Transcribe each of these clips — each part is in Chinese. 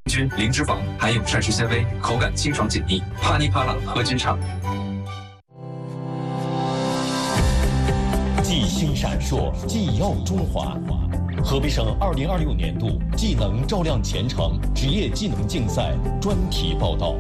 均零脂肪，含有膳食纤维，口感清爽紧密，啪哩啪啦喝均畅。 技星闪烁，技耀中华。河北省2026年度技能照亮前程职业技能竞赛专题报道。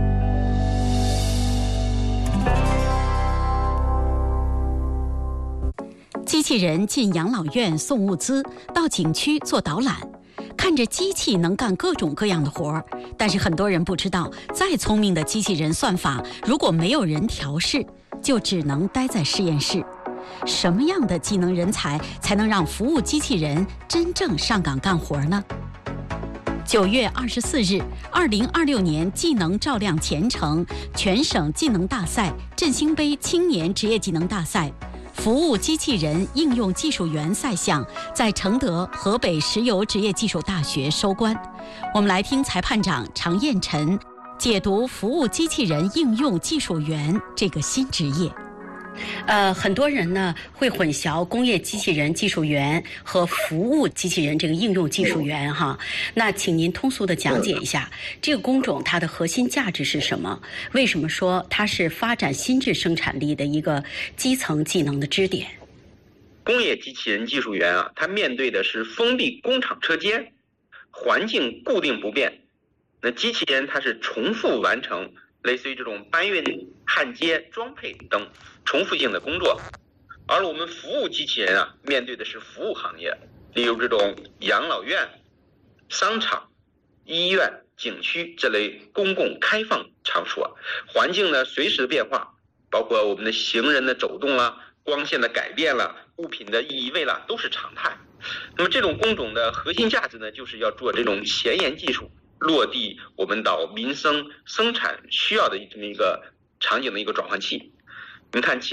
机器人进养老院送物资，到景区做导览，看着机器能干各种各样的活儿，但是很多人不知道，再聪明的机器人算法，如果没有人调试，就只能待在实验室。什么样的技能人才才能让服务机器人真正上岗干活呢？9月24日，2026年技能照亮前程全省技能大赛振兴杯青年职业技能大赛服务机器人应用技术员赛项在承德河北石油职业技术大学收官。我们来听裁判长常彦辰解读服务机器人应用技术员这个新职业。很多人呢会混淆工业机器人技术员和服务机器人这个应用技术员哈。那请您通俗的讲解一下这个工种它的核心价值是什么？为什么说它是发展新质生产力的一个基层技能的支点？ 工业机器人技术员啊，它面对的是封闭工厂车间，环境固定不变。那机器人它是重复完成类似于这种搬运、焊接、装配等重复性的工作，而我们服务机器人啊，面对的是服务行业，例如这种养老院、商场、医院、景区这类公共开放场所，环境呢随时变化，包括我们的行人的走动啦、光线的改变啦、物品的移位啦，都是常态。那么这种工种的核心价值呢，就是要做这种前沿技术落地，我们到民生生产需要的这么一个场景的一个转换器。你看